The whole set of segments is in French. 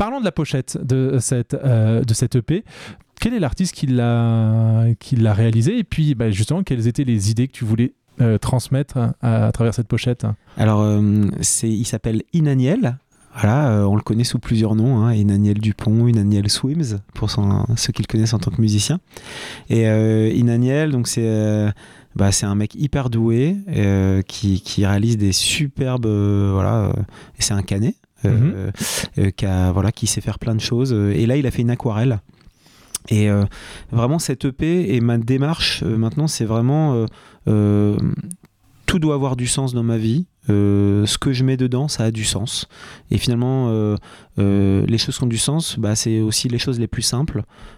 Parlons de la pochette de cette EP. Quel est l'artiste qui l'a réalisé, et puis justement quelles étaient les idées que tu voulais transmettre à travers cette pochette? Alors il s'appelle Inaniel. Voilà, on le connaît sous plusieurs noms, hein, Inaniel Dupont, Inaniel Swims, pour ceux qui le connaissent en tant que musicien. Et Inaniel, donc c'est un mec hyper doué qui réalise des superbes, et c'est un Canet qui sait faire plein de choses. Et là, il a fait une aquarelle. Et vraiment, cette EP et ma démarche maintenant, c'est vraiment tout doit avoir du sens dans ma vie. Ce que je mets dedans, ça a du sens. Et finalement, les choses qui ont du sens, c'est aussi les choses les plus simples.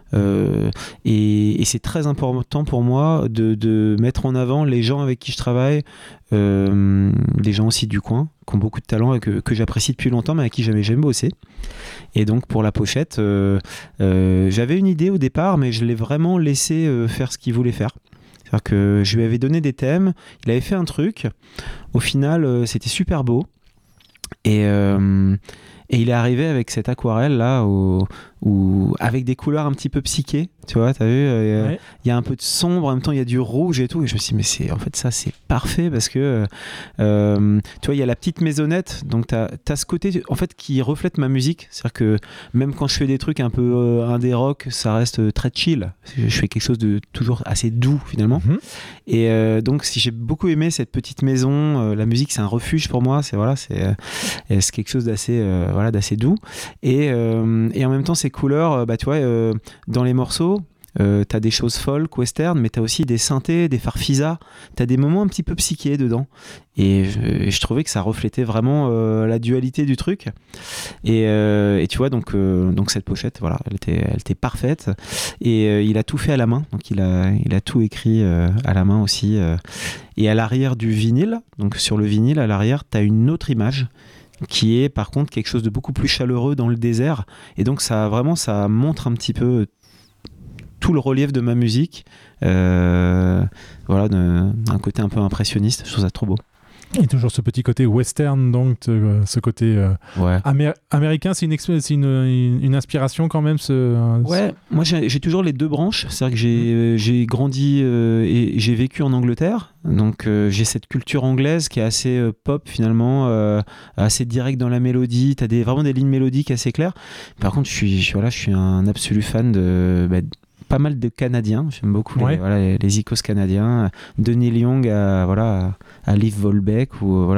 Et c'est très important pour moi de mettre en avant les gens avec qui je travaille, des gens aussi du coin, qui ont beaucoup de talent et que j'apprécie depuis longtemps, mais avec qui j'avais jamais bossé. Et donc pour la pochette, j'avais une idée au départ, mais je l'ai vraiment laissé faire ce qu'il voulait faire. C'est-à-dire que je lui avais donné des thèmes, il avait fait un truc, au final c'était super beau, et il est arrivé avec cette aquarelle là avec des couleurs un petit peu psychées, tu vois, t'as vu, y a un peu de sombre, en même temps il y a du rouge et tout, et je me suis dit mais ça c'est parfait, parce que tu vois, il y a la petite maisonnette, donc t'as ce côté en fait qui reflète ma musique, c'est-à-dire que même quand je fais des trucs un peu indé rock, ça reste très chill, je fais quelque chose de toujours assez doux finalement. Et donc si j'ai beaucoup aimé cette petite maison, la musique c'est un refuge pour moi, c'est quelque chose d'assez doux, et en même temps ces couleurs, tu vois, dans les morceaux, t'as des choses folk, western, mais t'as aussi des synthés, des farfisas, t'as des moments un petit peu psychés dedans, et je trouvais que ça reflétait vraiment la dualité du truc, et tu vois, donc cette pochette, voilà, elle était parfaite, et il a tout fait à la main, donc il a tout écrit à la main aussi, et à l'arrière du vinyle, donc sur le vinyle à l'arrière, t'as une autre image qui est par contre quelque chose de beaucoup plus chaleureux dans le désert, et donc ça montre un petit peu tout le relief de ma musique, d'un côté un peu impressionniste. Je trouve ça trop beau. Et toujours ce petit côté western, donc ce côté américain, c'est une inspiration quand même. Ouais, moi j'ai toujours les deux branches, c'est-à-dire que j'ai grandi et j'ai vécu en Angleterre, donc j'ai cette culture anglaise qui est assez pop finalement, assez direct dans la mélodie, t'as vraiment des lignes mélodiques assez claires. Par contre je suis un absolu fan de pas mal de Canadiens, j'aime beaucoup les icônes canadiens, de Neil Young à Liv Volbeck,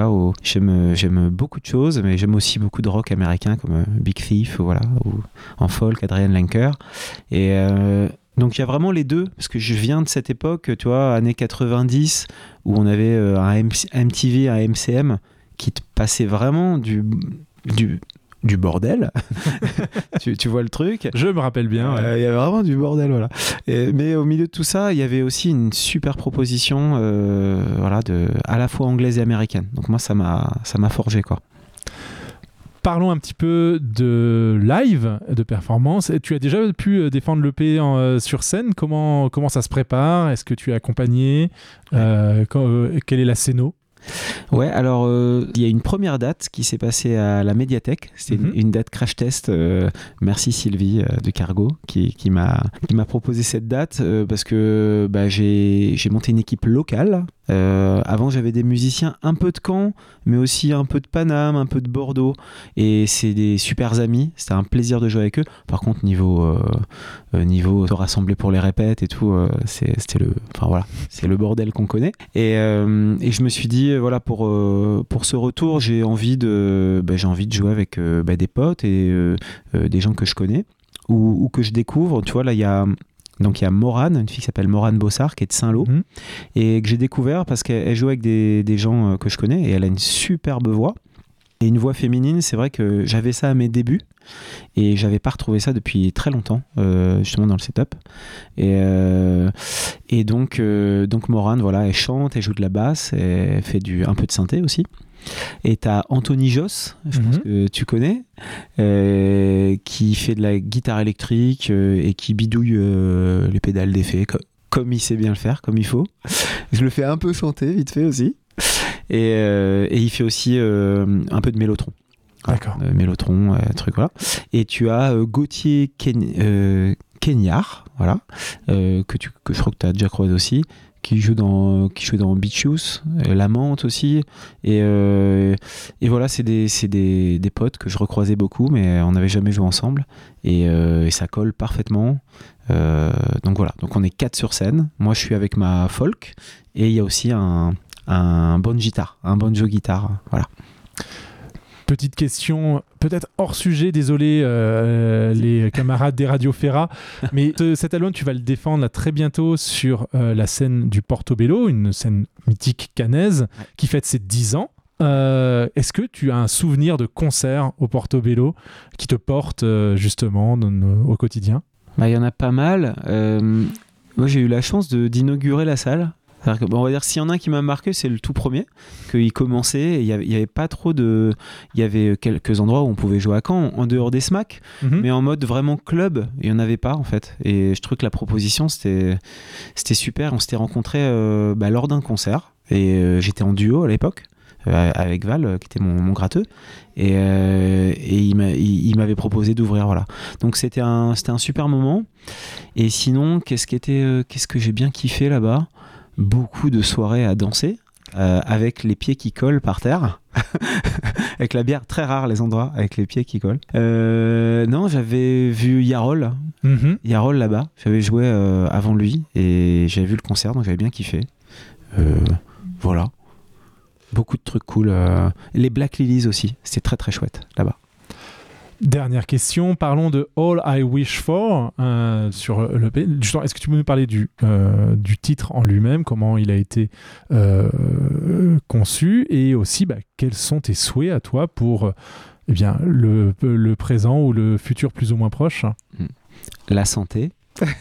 j'aime beaucoup de choses, mais j'aime aussi beaucoup de rock américain comme Big Thief, ou en folk Adrian Lenker, et donc il y a vraiment les deux, parce que je viens de cette époque, tu vois, années 90, où on avait un MTV, un MCM qui te passait vraiment du bordel. tu vois le truc. Je me rappelle bien. Il y avait vraiment du bordel, voilà. Mais au milieu de tout ça, il y avait aussi une super proposition, à la fois anglaise et américaine. Donc moi, ça m'a forgé, quoi. Parlons un petit peu de live, de performance. Tu as déjà pu défendre l'EP sur scène. Comment ça se prépare? Est-ce que tu es accompagné? Quelle est la scéno? Ouais, alors il y a une première date qui s'est passée à la médiathèque. C'était une date crash test. Merci Sylvie de Cargo qui m'a proposé cette date parce que j'ai monté une équipe locale. Avant j'avais des musiciens un peu de Caen, mais aussi un peu de Paname, un peu de Bordeaux, et c'est des super amis, c'était un plaisir de jouer avec eux. Par contre niveau se rassembler pour les répètes et tout, c'est le bordel qu'on connaît, et je me suis dit pour ce retour j'ai envie de jouer avec des potes et des gens que je connais ou que je découvre. Tu vois, là il y a Morane, une fille qui s'appelle Morane Bossard, qui est de Saint-Lô, et que j'ai découvert parce qu'elle joue avec des gens que je connais, et elle a une superbe voix. Et une voix féminine, c'est vrai que j'avais ça à mes débuts, et j'avais pas retrouvé ça depuis très longtemps, justement dans le setup. Et donc Morane, elle chante, elle joue de la basse, elle fait un peu de synthé aussi. Et t'as Anthony Joss, je pense que tu connais, qui fait de la guitare électrique et qui bidouille les pédales d'effet comme il sait bien le faire, comme il faut. Je le fais un peu chanter vite fait aussi, et il fait aussi un peu de mélotron. D'accord. Mélotron, truc, voilà. Et tu as Gauthier Kenyard, voilà, que je crois que tu as déjà croisé aussi, qui joue dans Beaches, La Menthe aussi, et voilà, c'est des potes que je recroisais beaucoup, mais on n'avait jamais joué ensemble, et ça colle parfaitement. Donc voilà, donc on est 4 sur scène. Moi je suis avec ma folk, et il y a aussi un banjo guitare, voilà. Petite question, peut-être hors sujet, désolé les camarades des radios Ferra, mais cet album, tu vas le défendre là, très bientôt sur la scène du Portobello, une scène mythique caennaise qui fête ses 10 ans. Est-ce que tu as un souvenir de concert au Portobello qui te porte justement au quotidien ? Il y en a pas mal. Moi, j'ai eu la chance d'inaugurer la salle. On va dire, s'il y en a un qui m'a marqué, c'est le tout premier, qu'il commençait, il y avait pas trop de... Il y avait quelques endroits où on pouvait jouer à Caen, en dehors des SMAC, mais en mode vraiment club, il n'y en avait pas en fait. Et je trouve que la proposition, c'était super. On s'était rencontrés lors d'un concert, et j'étais en duo à l'époque, avec Val, qui était mon gratteux, et il m'avait proposé d'ouvrir, voilà. Donc c'était un super moment. Et sinon, qu'est-ce que j'ai bien kiffé là-bas ? Beaucoup de soirées à danser avec les pieds qui collent par terre avec la bière, très rare les endroits avec les pieds qui collent. Non, j'avais vu Yarol là-bas, j'avais joué avant lui et j'avais vu le concert, donc j'avais bien kiffé. Voilà, beaucoup de trucs cool. Les Black Lilies aussi, c'était très très chouette là-bas. Dernière question, parlons de All I Wish For sur l'EP. Est-ce que tu peux nous parler du titre en lui-même, comment il a été conçu, et aussi quels sont tes souhaits à toi pour le présent ou le futur plus ou moins proche ? La santé.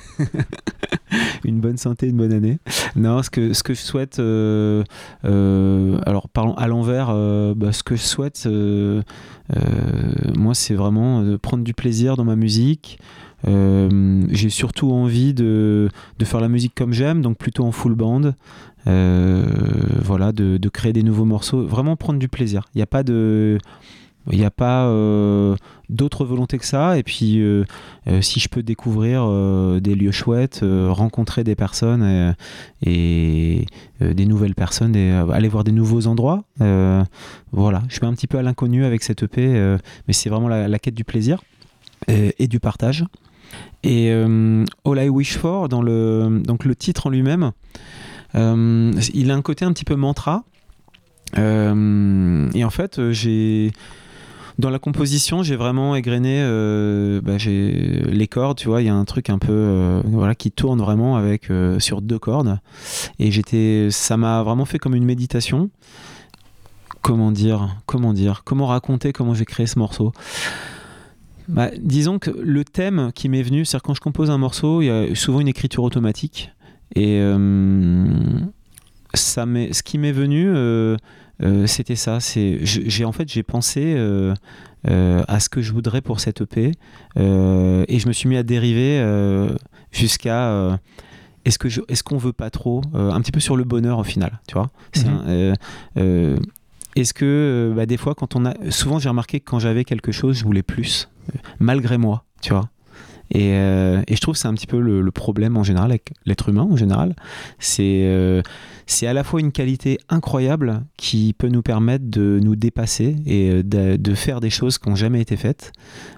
Une bonne santé, une bonne année. Non, ce que je souhaite, alors parlons à l'envers, ce que je souhaite, moi, c'est vraiment de prendre du plaisir dans ma musique. J'ai surtout envie de faire la musique comme j'aime, donc plutôt en full band. Voilà, de créer des nouveaux morceaux, vraiment prendre du plaisir. Il n'y a pas d'autre volonté que ça. Et puis, si je peux découvrir des lieux chouettes, rencontrer des personnes et des nouvelles personnes, et aller voir des nouveaux endroits. Voilà, je suis un petit peu à l'inconnu avec cette EP, mais c'est vraiment la quête du plaisir et du partage. Et All I Wish For, donc le titre en lui-même, il a un côté un petit peu mantra. Et en fait, dans la composition, j'ai vraiment égrené j'ai les cordes, tu vois, il y a un truc un peu qui tourne vraiment avec sur 2 cordes, et ça m'a vraiment fait comme une méditation. Comment raconter comment j'ai créé ce morceau. Disons que le thème qui m'est venu, c'est-à-dire quand je compose un morceau, il y a souvent une écriture automatique, et ce qui m'est venu, c'était ça. J'ai pensé à ce que je voudrais pour cette EP, et je me suis mis à dériver jusqu'à est-ce qu'on veut pas trop, un petit peu sur le bonheur au final, tu vois. Est-ce que des fois, souvent j'ai remarqué que quand j'avais quelque chose, je voulais plus, malgré moi, tu vois. Et je trouve que c'est un petit peu le problème en général avec l'être humain en général. C'est à la fois une qualité incroyable qui peut nous permettre de nous dépasser et de faire des choses qui n'ont jamais été faites.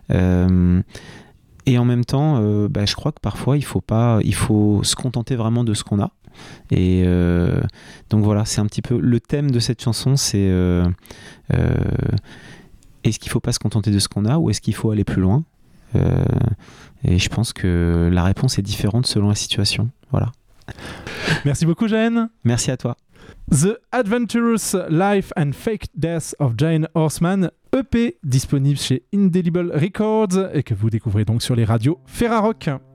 Et en même temps, je crois que parfois il faut se contenter vraiment de ce qu'on a. Et donc voilà, c'est un petit peu le thème de cette chanson, c'est est-ce qu'il ne faut pas se contenter de ce qu'on a, ou est-ce qu'il faut aller plus loin? Et je pense que la réponse est différente selon la situation. Voilà. Merci beaucoup, Jane. Merci à toi. The Adventurous Life and Fake Death of Jane Horseman, EP disponible chez Indelible Records et que vous découvrez donc sur les radios Ferrarock.